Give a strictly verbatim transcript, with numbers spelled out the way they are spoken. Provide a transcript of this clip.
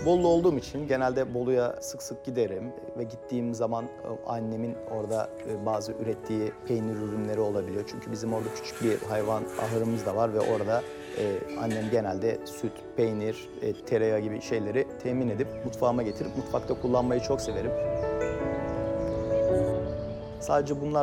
Bolu'lu olduğum için genelde Bolu'ya sık sık giderim ve gittiğim zaman annemin orada bazı ürettiği peynir ürünleri olabiliyor. Çünkü bizim orada küçük bir hayvan ahırımız da var ve orada e, annem genelde süt, peynir, e, tereyağı gibi şeyleri temin edip mutfağıma getirip mutfakta kullanmayı çok severim. Sadece bunlar